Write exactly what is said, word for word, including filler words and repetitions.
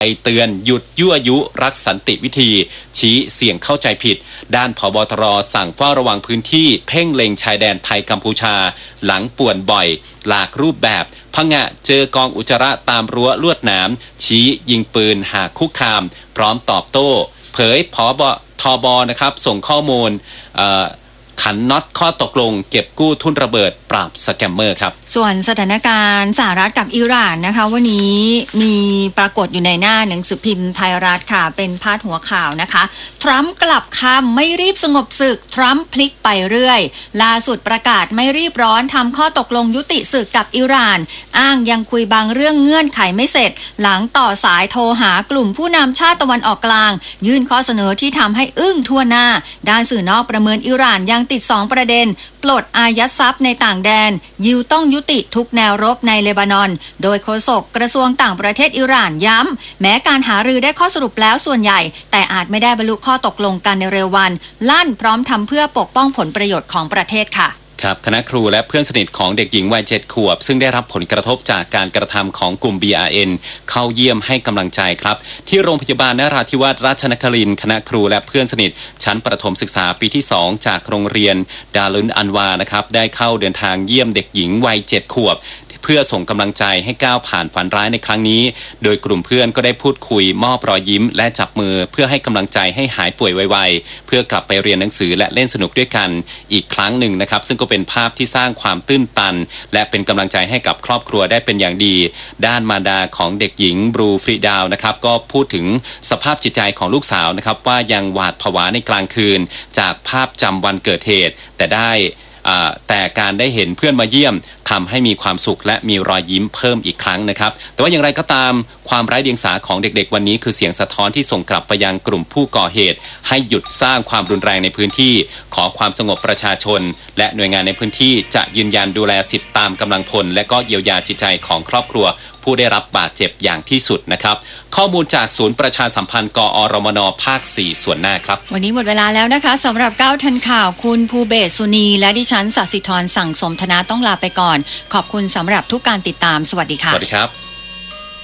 เตือนหยุดยั่วยุรักสันติวิธีชี้เสี่ยงเข้าใจผิดด้านผบตรสั่งเฝ้าระวังพื้นที่เพ่งเล็งชายแดนไทยกัมพูชาหลังป่วนบ่อยหลากรูปแบบพะงะเจอกองอุจจาระตามรั้วลวดหนามชี้ยิงปืนหากคุกคามพร้อมตอบโต้เผยผบทบนะครับส่งข้อมูลขันน็อตข้อตกลงเก็บกู้ทุนระเบิดปราบสแกมเมอร์ครับส่วนสถานการณ์สหรัฐกับอิหร่านนะคะวันนี้มีปรากฏอยู่ในหน้าหนังสือพิมพ์ไทยรัฐค่ะเป็นพาดหัวข่าวนะคะทรัมป์กลับคำไม่รีบสงบศึกทรัมป์พลิกไปเรื่อยล่าสุดประกาศไม่รีบร้อนทำข้อตกลงยุติศึกกับอิหร่านอ้างยังคุยบางเรื่องเงื่อนไขไม่เสร็จหลังต่อสายโทรหากลุ่มผู้นำชาติตะวันออกกลางยื่นข้อเสนอที่ทำให้อึ้งทั่วหน้าด้านสื่อนอกประเมินอิหร่านยังติดสองประเด็นปลดอายัดทรัพย์ในต่างแดนยิวต้องยุติทุกแนวรบในเลบานอนโดยโฆษกกระทรวงต่างประเทศอิหร่านย้ำแม้การหารือได้ข้อสรุปแล้วส่วนใหญ่แต่อาจไม่ได้บรรลุข้อตกลงกันในเร็ววันลั่นพร้อมทำเพื่อปกป้องผลประโยชน์ของประเทศค่ะครับคณะครูและเพื่อนสนิทของเด็กหญิงวัยเจ็ดขวบซึ่งได้รับผลกระทบจากการกระทำของกลุ่ม บี อาร์ เอ็น เข้าเยี่ยมให้กำลังใจครับที่โรงพยาบาลนราธิวาสราชนครินทร์คณะครูและเพื่อนสนิทชั้นประถมศึกษาปีที่สองจากโรงเรียนดารุนอันวานะครับได้เข้าเดินทางเยี่ยมเด็กหญิงวัยเจ็ดขวบเพื่อส่งกำลังใจให้ก้าวผ่านฝันร้ายในครั้งนี้โดยกลุ่มเพื่อนก็ได้พูดคุยมอบรอยยิ้มและจับมือเพื่อให้กำลังใจให้หายป่วยไวๆเพื่อกลับไปเรียนหนังสือและเล่นสนุกด้วยกันอีกครั้งหนึ่งนะครับซึ่งก็เป็นภาพที่สร้างความตื้นตันและเป็นกำลังใจให้กับครอบครัวได้เป็นอย่างดีด้านมารดาของเด็กหญิงบรูฟรีดาวนะครับก็พูดถึงสภาพจิตใจของลูกสาวนะครับว่ายังหวาดผวาในกลางคืนจากภาพจำวันเกิดเหตุแต่ได้แต่การได้เห็นเพื่อนมาเยี่ยมทำให้มีความสุขและมีรอยยิ้มเพิ่มอีกครั้งนะครับแต่ว่าอย่างไรก็ตามความไร้เดียงสาของเด็กๆวันนี้คือเสียงสะท้อนที่ส่งกลับไปยังกลุ่มผู้ก่อเหตุให้หยุดสร้างความรุนแรงในพื้นที่ขอความสงบประชาชนและหน่วยงานในพื้นที่จะยืนยันดูแลสิทธิตามกำลังพลและก็เยียวยาจิตใจของครอบครัวผู้ได้รับบาดเจ็บอย่างที่สุดนะครับข้อมูลจากศูนย์ประชาสัมพันธ์กอรมนภาคสี่ส่วนหน้าครับวันนี้หมดเวลาแล้วนะคะสำหรับเก้าทันข่าวคุณภูเบศสุนีและดิฉันศศิธรสั่งสมธนาต้องลาไปก่อนขอบคุณสำหรับทุกการติดตามสวัสดีค่ะสวัสดีครับ